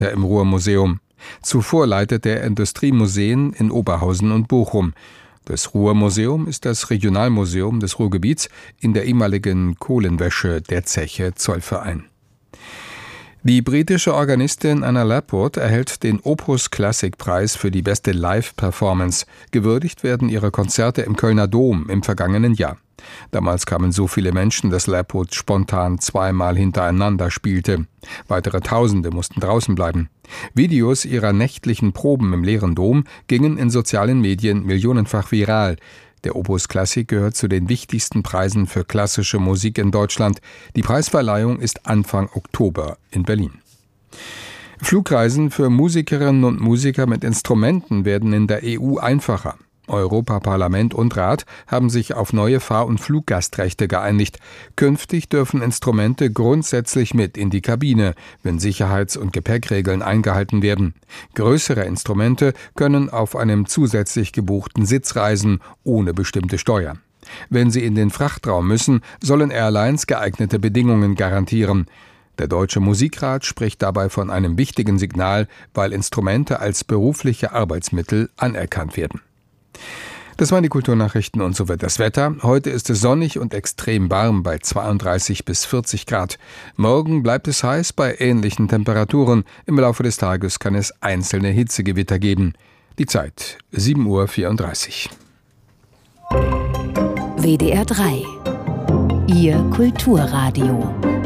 im Ruhrmuseum. Zuvor leitete er Industriemuseen in Oberhausen und Bochum. Das Ruhrmuseum ist das Regionalmuseum des Ruhrgebiets in der ehemaligen Kohlenwäsche der Zeche Zollverein. Die britische Organistin Anna Lapwood erhält den Opus Classic Preis für die beste Live-Performance. Gewürdigt werden ihre Konzerte im Kölner Dom im vergangenen Jahr. Damals kamen so viele Menschen, dass Lapwood spontan zweimal hintereinander spielte. Weitere Tausende mussten draußen bleiben. Videos ihrer nächtlichen Proben im leeren Dom gingen in sozialen Medien millionenfach viral. Der Opus Classic gehört zu den wichtigsten Preisen für klassische Musik in Deutschland. Die Preisverleihung ist Anfang Oktober in Berlin. Flugreisen für Musikerinnen und Musiker mit Instrumenten werden in der EU einfacher. Europaparlament und Rat haben sich auf neue Fahr- und Fluggastrechte geeinigt. Künftig dürfen Instrumente grundsätzlich mit in die Kabine, wenn Sicherheits- und Gepäckregeln eingehalten werden. Größere Instrumente können auf einem zusätzlich gebuchten Sitz reisen, ohne bestimmte Steuer. Wenn sie in den Frachtraum müssen, sollen Airlines geeignete Bedingungen garantieren. Der Deutsche Musikrat spricht dabei von einem wichtigen Signal, weil Instrumente als berufliche Arbeitsmittel anerkannt werden. Das waren die Kulturnachrichten und so wird das Wetter. Heute ist es sonnig und extrem warm bei 32 bis 40 Grad. Morgen bleibt es heiß bei ähnlichen Temperaturen. Im Laufe des Tages kann es einzelne Hitzegewitter geben. Die Zeit 7:34 Uhr. WDR 3. Ihr Kulturradio.